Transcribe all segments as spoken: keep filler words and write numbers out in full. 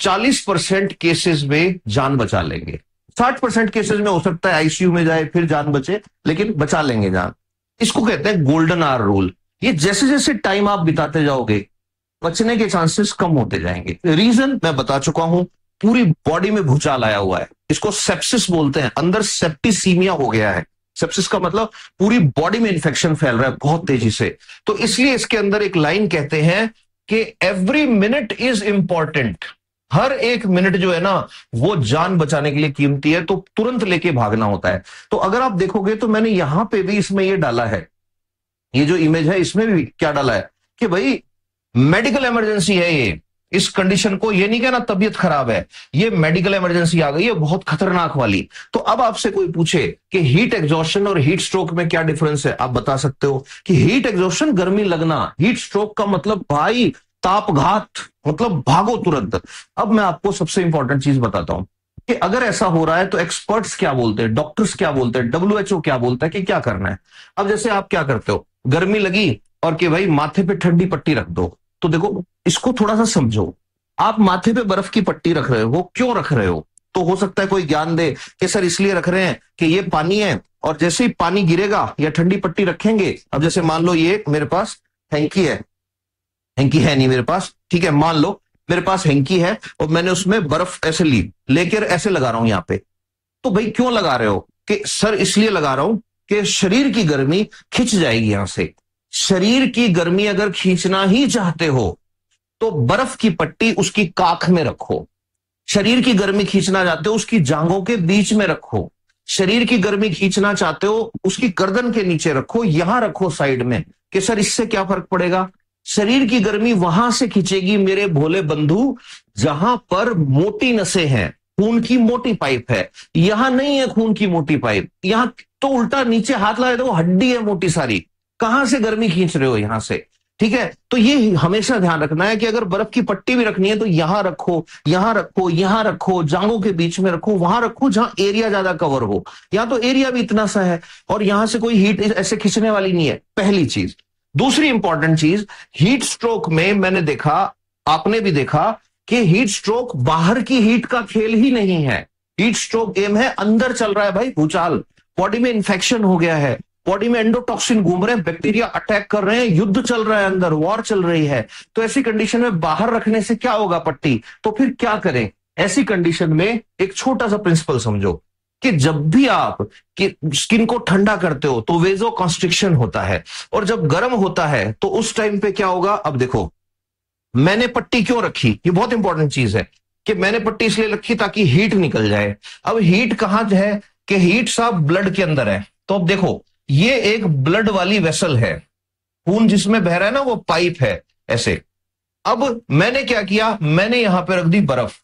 चालीस percent cases में जान बचा लेंगे। साठ परसेंट केसेस में हो सकता है आईसीयू में जाए फिर जान बचे, लेकिन बचा लेंगे जान। इसको कहते हैं गोल्डन आवर रूल। ये जैसे जैसे टाइम आप बिताते जाओगे बचने के चांसेस कम होते जाएंगे। रीजन मैं बता चुका हूं, पूरी बॉडी में भूचाल आया हुआ है, इसको सेप्सिस बोलते हैं, अंदर सेप्टिसीमिया हो गया है। सेप्सिस का मतलब पूरी बॉडी में इंफेक्शन फैल रहा है बहुत तेजी से। तो इसलिए इसके अंदर एक लाइन कहते हैं कि एवरी मिनट इज इंपॉर्टेंट। हर एक मिनट जो है ना वो जान बचाने के लिए कीमती है, तो तुरंत लेके भागना होता है। तो अगर आप देखोगे तो मैंने यहां पे भी इसमें ये डाला है, ये जो इमेज है इसमें भी क्या डाला है कि भाई मेडिकल इमरजेंसी है ये, इस कंडीशन को, ये नहीं कहना तबीयत खराब है, ये मेडिकल इमरजेंसी आ गई है बहुत खतरनाक वाली। तो अब आपसे कोई पूछे कि हीट एग्जॉस्शन और हीट स्ट्रोक में क्या डिफरेंस है, आप बता सकते हो कि हीट एग्जॉस्शन गर्मी लगना, हीट स्ट्रोक का मतलब भाई तापघात, मतलब भागो तुरंत। अब मैं आपको सबसे इंपॉर्टेंट चीज बताता हूं कि अगर ऐसा हो रहा है तो एक्सपर्ट्स क्या बोलते हैं, डॉक्टर्स क्या बोलते हैं, डब्ल्यू एच ओ क्या बोलता है कि क्या करना है। अब जैसे आप क्या करते हो, गर्मी लगी और कि भाई माथे पे ठंडी पट्टी रख दो, तो देखो इसको थोड़ा सा समझो। आप माथे पे बर्फ की पट्टी रख रहे हो, क्यों रख रहे हो? तो हो सकता है कोई ज्ञान दे कि सर इसलिए रख रहे हैं कि ये पानी है और जैसे ही पानी गिरेगा या ठंडी पट्टी रखेंगे, अब जैसे मान लो ये मेरे पास हैंकी है, हैंकी है नहीं मेरे पास, ठीक है, मान लो मेरे पास हैंकी है और मैंने उसमें बर्फ ऐसे ली, लेकर ऐसे लगा रहा हूं यहां पे। तो भाई क्यों लगा रहे हो? कि सर इसलिए लगा रहा हूं कि शरीर की गर्मी खिंच जाएगी यहां से। शरीर की गर्मी अगर खींचना ही चाहते हो तो बर्फ की पट्टी उसकी काख में रखो। शरीर की गर्मी खींचना चाहते हो उसकी जांघों के बीच में रखो। शरीर की गर्मी खींचना चाहते हो उसकी गर्दन के नीचे रखो, यहां रखो साइड में, कि सर इससे क्या फर्क पड़ेगा? शरीर की गर्मी वहां से खींचेगी मेरे भोले बंधु जहां पर मोटी नसें हैं, खून की मोटी पाइप है। यहां नहीं है खून की मोटी पाइप, यहां तो उल्टा नीचे हाथ लगाए तो हड्डी है मोटी सारी। कहां से गर्मी खींच रहे हो? यहां से, ठीक है। तो ये हमेशा ध्यान रखना है कि अगर बर्फ की पट्टी भी रखनी है तो यहां रखो, यहां रखो, यहां रखो, जांघों के बीच में रखो, वहां रखो जहां एरिया ज्यादा कवर हो। यहां तो एरिया भी इतना सा है और यहां से कोई हीट ऐसे खींचने वाली नहीं है, पहली चीज। दूसरी इंपॉर्टेंट चीज, हीट स्ट्रोक में मैंने देखा, आपने भी देखा कि हीट स्ट्रोक बाहर की हीट का खेल ही नहीं है। हीट स्ट्रोक गेम है, अंदर चल रहा है भाई भूचाल, बॉडी में इंफेक्शन हो गया है, बॉडी में एंडोटॉक्सिन घूम रहे हैं, बैक्टीरिया अटैक कर रहे हैं, युद्ध चल रहा है, अंदर वॉर चल रही है। तो ऐसी कंडीशन में बाहर रखने से क्या होगा पट्टी? तो फिर क्या करें ऐसी कंडीशन में? एक छोटा सा प्रिंसिपल समझो कि जब भी आप कि स्किन को ठंडा करते हो तो वेजो कॉन्स्ट्रिक्शन होता है, और जब गर्म होता है तो उस टाइम पे क्या होगा? अब देखो मैंने पट्टी क्यों रखी, ये बहुत इंपॉर्टेंट चीज है कि मैंने पट्टी इसलिए रखी ताकि हीट निकल जाए। अब हीट कहां है कि हीट साहब ब्लड के अंदर है। तो अब देखो ये एक ब्लड वाली वेसल है, खून जिसमें बह रहा है ना वो पाइप है ऐसे। अब मैंने क्या किया, मैंने यहां पे रख दी बर्फ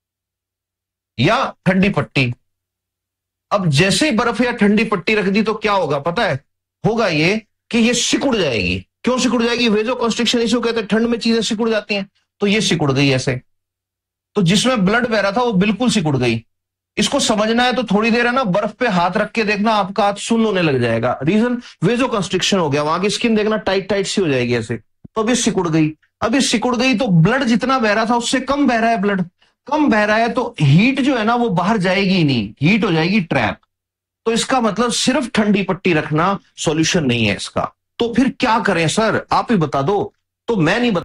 या ठंडी पट्टी। अब जैसे ही बर्फ या ठंडी पट्टी रख दी तो क्या होगा पता है? होगा ये कि ये सिकुड़ जाएगी। क्यों सिकुड़ जाएगी? वेजो कॉन्स्ट्रिक्शन इशू कहते हैं, ठंड में चीजें सिकुड़ जाती हैं। तो ये सिकुड़ गई ऐसे, तो जिसमें ब्लड बह रहा था वो बिल्कुल सिकुड़ गई। इसको समझना है तो थोड़ी देर है ना बर्फ पे हाथ रख के देखना, आपका हाथ सुन्न होने लग जाएगा। रीजन वेजो कंस्ट्रिक्शन हो गया, वहां की स्किन देखना टाइट टाइट सी हो जाएगी ऐसे। तो अब ये सिकुड़ गई, अब ये सिकुड़ गई तो ब्लड जितना बह रहा था उससे कम बह रहा है, ब्लड कम बह रहा है, तो हीट जो है ना वो बाहर जाएगी नहीं, हीट हो जाएगी ट्रैप। तो इसका मतलब सिर्फ ठंडी पट्टी रखना सॉल्यूशन नहीं है इसका। तो फिर क्या करें सर, आप ही बता दो। तो मैं नहीं बता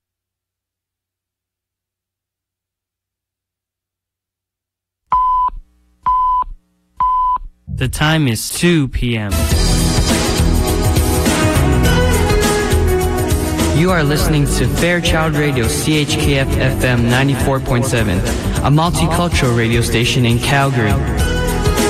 The time is two p m You are listening to Fairchild Radio C H K F F M ninety-four point seven, a multicultural radio station in Calgary.